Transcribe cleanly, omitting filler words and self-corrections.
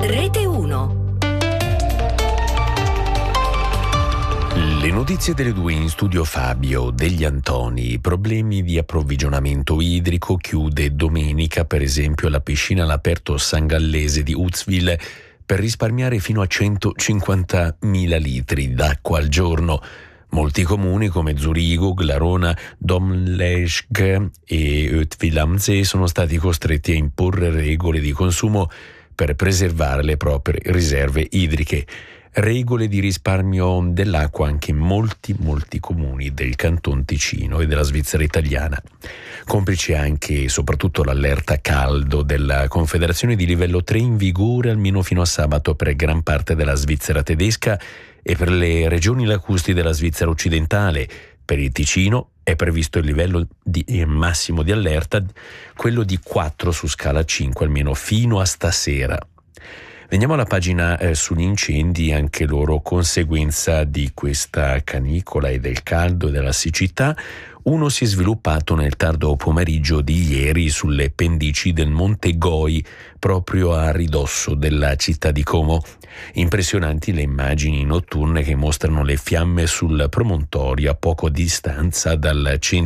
Rete 1. Le notizie delle 2 in studio Fabio Degli Antoni. Problemi di approvvigionamento idrico. Chiude domenica per esempio la piscina all'aperto San Gallese di Uzwil per risparmiare fino a 150.000 litri d'acqua al giorno. Molti comuni come Zurigo, Glarona, Domleschg e Uitwil am See sono stati costretti a imporre regole di consumo per preservare le proprie riserve idriche. Regole di risparmio dell'acqua anche in molti comuni del Canton Ticino e della Svizzera italiana. Complice anche e soprattutto l'allerta caldo della Confederazione di livello 3 in vigore almeno fino a sabato per gran parte della Svizzera tedesca e per le regioni lacusti della Svizzera occidentale. Per il Ticino è previsto il livello massimo di allerta, quello di 4 su scala 5 almeno fino a stasera. Veniamo alla pagina sugli incendi, anche loro conseguenza di questa canicola e del caldo e della siccità. Uno si è sviluppato nel tardo pomeriggio di ieri sulle pendici del Monte Goi, proprio a ridosso della città di Como. Impressionanti le immagini notturne che mostrano le fiamme sul promontorio a poco distanza dal centro